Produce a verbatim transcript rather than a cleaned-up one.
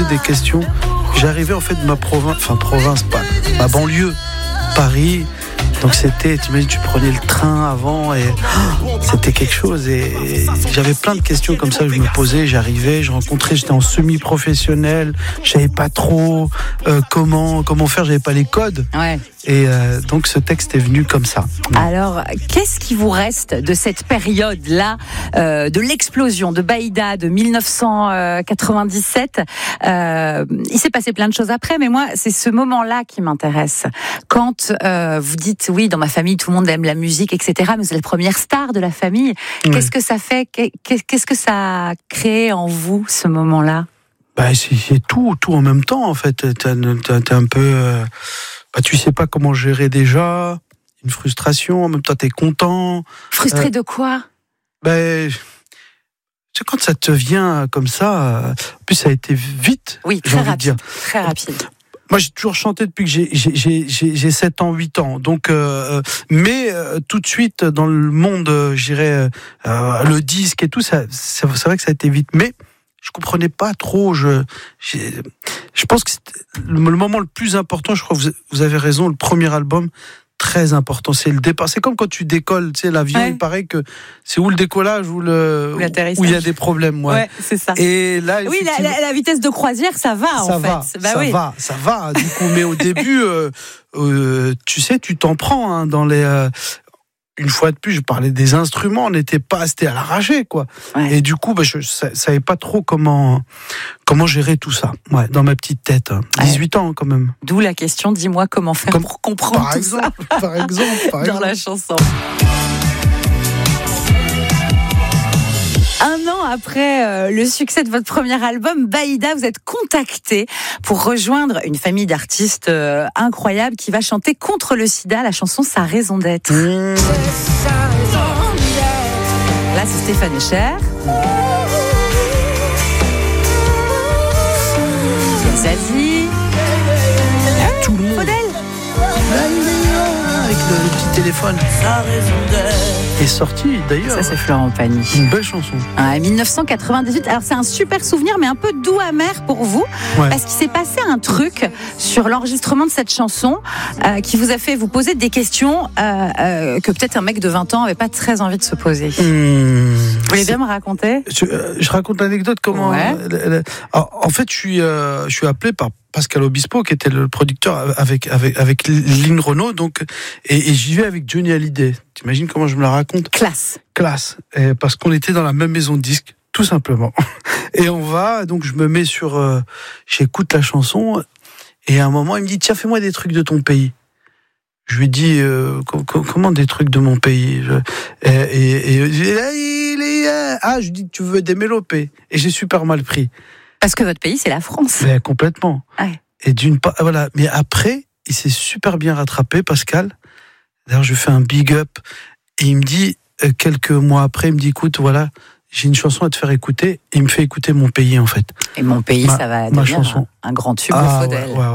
des questions. J'arrivais en fait de ma province, enfin province, pas ma banlieue, Paris. Donc c'était, tu imagines, tu prenais le train avant et oh, c'était quelque chose. Et, et j'avais plein de questions comme ça que je me posais. J'arrivais, je rencontrais, j'étais en semi-professionnel. Je savais pas trop euh, comment comment faire. J'avais pas les codes. Ouais. Et euh, donc ce texte est venu comme ça. Alors, qu'est-ce qui vous reste de cette période-là, euh, de l'explosion de Baïda de dix-neuf cent quatre-vingt-dix-sept? euh, Il s'est passé plein de choses après, mais moi, c'est ce moment-là qui m'intéresse. Quand euh, vous dites, oui, dans ma famille, tout le monde aime la musique, et cetera, mais vous êtes la première star de la famille. Oui. Qu'est-ce que ça fait? Qu'est-ce que ça a créé en vous, ce moment-là? Bah, c'est, c'est tout, tout en même temps, en fait. T'es, t'es, t'es un peu... Euh... Bah, tu sais pas comment gérer déjà, une frustration, en même temps t'es content. Frustré euh, de quoi? Ben, c'est quand ça te vient comme ça, en plus ça a été vite. Oui, très rapide, dire. très rapide. Moi j'ai toujours chanté depuis que j'ai, j'ai, j'ai, j'ai, j'ai sept ans, huit ans, donc, euh, mais euh, tout de suite dans le monde, euh, je dirais, euh, le disque et tout, ça, c'est, c'est vrai que ça a été vite, mais... Je comprenais pas trop. Je, j'ai, je pense que le, le moment le plus important, je crois que vous, vous avez raison, le premier album, très important, c'est le départ. C'est comme quand tu décolles, tu sais, l'avion, ouais. Il paraît que c'est où le décollage ou le, où il y a des problèmes. Ouais, ouais c'est ça. Et là, oui, la, la, la vitesse de croisière, ça va, ça en va, fait. Bah ça oui. va, ça va. Du coup, mais au début, euh, euh, tu sais, tu t'en prends hein, dans les. Euh, Une fois de plus, je parlais des instruments, on n'était pas, c'était à l'arraché, quoi. Ouais. Et du coup, bah, je ne savais pas trop comment, comment gérer tout ça, ouais, dans ma petite tête. dix-huit ouais. ans, quand même. D'où la question, dis-moi comment faire Comme, pour comprendre par tout exemple, ça. Par exemple, par dans exemple. la chanson. Un an après euh, le succès de votre premier album, Baïda, vous êtes contacté pour rejoindre une famille d'artistes euh, incroyables qui va chanter contre le sida la chanson Sa raison d'être. Mmh. Là, c'est Stéphane Echer. Zazie. Tout le monde. Faudel. Avec le, le petit téléphone. Sa raison d'être. Est sorti d'ailleurs. Ça c'est Florent Pagny. Une belle chanson. Ah, dix-neuf cent quatre-vingt-dix-huit. Alors c'est un super souvenir, mais un peu doux amer pour vous, ouais. Parce qu'il s'est passé un truc sur l'enregistrement de cette chanson euh, qui vous a fait vous poser des questions euh, euh, que peut-être un mec de vingt ans avait pas très envie de se poser. Mmh, vous voulez bien me raconter? je, euh, je raconte l'anecdote comment. Ouais. Euh, euh, en fait, je suis, euh, je suis appelé par Pascal Obispo, qui était le producteur avec avec avec Lynn Renaud, donc et, et j'y vais avec Johnny Hallyday. T'imagines comment je me la raconte? Classe. Classe. Et parce qu'on était dans la même maison de disques, tout simplement. Et on va, donc je me mets sur, euh, j'écoute la chanson et à un moment il me dit tiens fais-moi des trucs de ton pays. Je lui dis euh, comment des trucs de mon pays je, et, et, et, et il est ah je dis tu veux des mélopées et j'ai super mal pris. Parce que votre pays, c'est la France. Mais complètement. Ouais. Et d'une part, voilà. Mais après, il s'est super bien rattrapé, Pascal. D'ailleurs, je fais un big up. Et il me dit, euh, quelques mois après, il me dit, écoute, voilà, j'ai une chanson à te faire écouter. Et il me fait écouter Mon pays, en fait. Et Mon pays, ma, ça va ma devenir chanson. Un, un grand tube ah, de Faudel. Ouais, ouais.